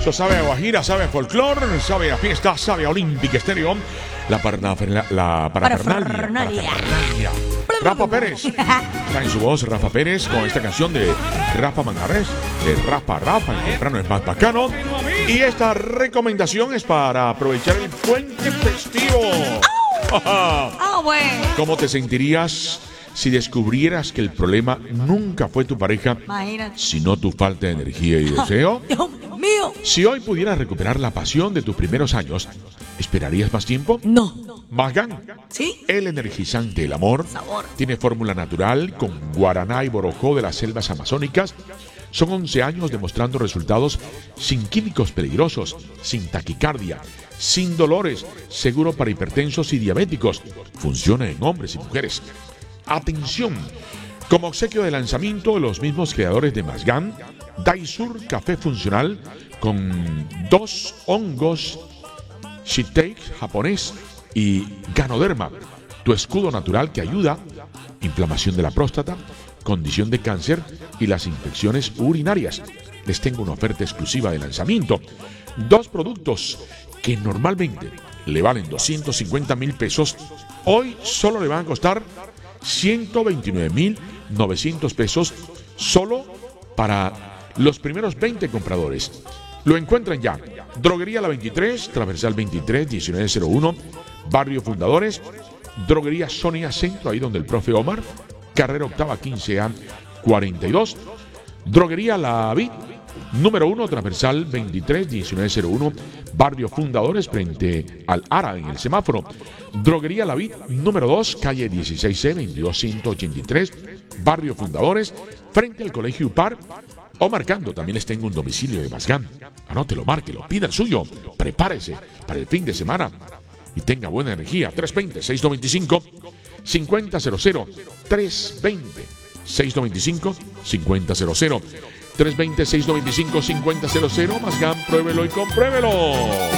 Esto sabe a Guajira, sabe a folclor, sabe a fiesta, sabe a Olímpica Estéreo. La parafernalia. Rafa Pérez. Está en su voz Rafa Pérez con esta canción de Rafa Manjarres. De Rafa, el temprano es más bacano. Y esta recomendación es para aprovechar el puente festivo. Bueno. ¿Cómo te sentirías si descubrieras que el problema nunca fue tu pareja, Imagínate. sino tu falta de energía y deseo? Dios mío. Si hoy pudieras recuperar la pasión de tus primeros años, ¿esperarías más tiempo? No. Masgan, ¿Sí? el energizante del amor, Sabor. tiene fórmula natural con guaraná y borojó de las selvas amazónicas. Son 11 años demostrando resultados sin químicos peligrosos, sin taquicardia, sin dolores, seguro para hipertensos y diabéticos. Funciona en hombres y mujeres. Atención, como obsequio de lanzamiento, los mismos creadores de Masgan, Daisur Café Funcional con 2 hongos Shiitake japonés y Ganoderma, tu escudo natural que ayuda inflamación de la próstata, condición de cáncer y las infecciones urinarias. Les tengo una oferta exclusiva de lanzamiento. 2 productos que normalmente le valen 250,000 pesos, hoy solo le van a costar 129,900 pesos solo para los primeros 20 compradores. Lo encuentran ya. Droguería La 23, Transversal 23, 1901, Barrio Fundadores. Droguería Sonia Centro, ahí donde el profe Omar. Carrera Octava 15A 42. Droguería La Vid, número 1, Transversal 23, 1901, Barrio Fundadores, frente al ARA en el semáforo. Droguería La Vid, número 2, calle 16C, 22183, Barrio Fundadores, frente al Colegio UPAR. O marcando, también les tengo un domicilio de Masgan. Anótelo, márquelo, pida el suyo, prepárese para el fin de semana y tenga buena energía. 320-695-5000, 320-695-5000, 320-695-5000. Masgan, pruébelo y compruébelo.